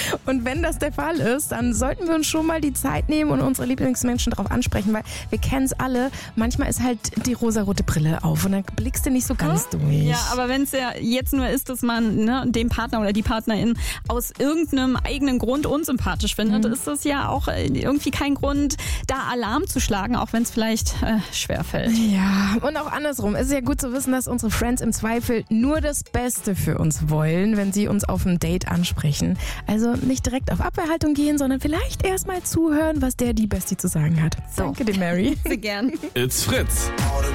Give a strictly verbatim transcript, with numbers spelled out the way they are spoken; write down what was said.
Und wenn das der Fall ist, dann sollten wir uns schon mal die Zeit nehmen und unsere Lieblingsmenschen darauf ansprechen, weil wir kennen es alle. Manchmal ist halt die rosarote Brille auf und dann blickst du nicht so ganz hm? durch. Ja, aber wenn es ja jetzt nur ist, dass man ne, den Partner oder die Partnerin aus irgendeinem eigenen Grund unsympathisch findet, mhm. ist das ja auch irgendwie kein Grund, da Alarm zu schlagen, auch wenn es vielleicht äh, schwerfällt. Ja, und auch andersrum. Es ist ja gut zu wissen, dass unsere Friends im Zweifel nur das Beste für uns wollen, wenn sie uns auf ein Date ansprechen. Also nicht direkt auf Abwehrhaltung gehen, sondern vielleicht erst mal zuhören, was der die Bestie zu sagen hat. So. Danke dir, Mary. Sehr gern. It's Fritz.